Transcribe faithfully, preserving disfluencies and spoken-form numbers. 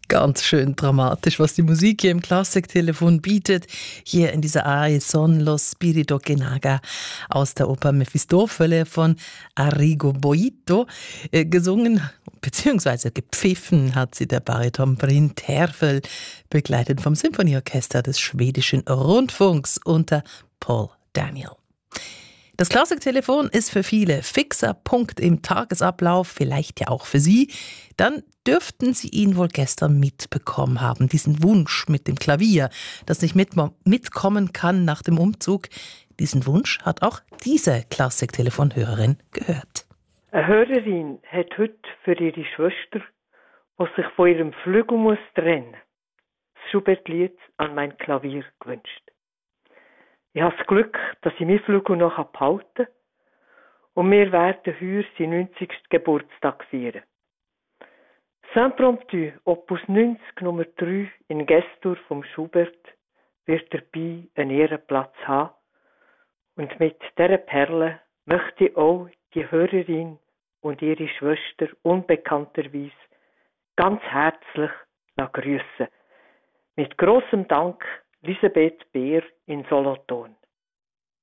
Ganz schön dramatisch, was die Musik hier im Klassiktelefon bietet. Hier in dieser Arie Son lo spirito che naga aus der Oper Mefistofele von Arrigo Boito. Äh, gesungen bzw. gepfiffen hat sie der Bariton Bryn Terfel, begleitet vom Symphonieorchester des Schwedischen Rundfunks unter Paul Daniel. Das Klassiktelefon ist für viele fixer Punkt im Tagesablauf, vielleicht ja auch für Sie. Dann dürften Sie ihn wohl gestern mitbekommen haben, diesen Wunsch mit dem Klavier, das nicht mit, mitkommen kann nach dem Umzug. Diesen Wunsch hat auch diese Klassiktelefonhörerin gehört. Eine Hörerin hat heute für ihre Schwester, die sich von ihrem Flügel muss trennen, das Schubert-Lied an mein Klavier gewünscht. Ich habe das Glück, dass ich meinen Flügel noch behalten kann und wir werden heuer seinen neunzigsten Geburtstag feiern. S'impromptu, Opus neunzig, Nummer drei in Gestur vom Schubert wird dabei einen Ehrenplatz haben. Und mit dieser Perle möchte ich auch die Hörerin und ihre Schwester unbekannterweise ganz herzlich grüßen. Mit grossem Dank, Elisabeth Beer in Solothurn.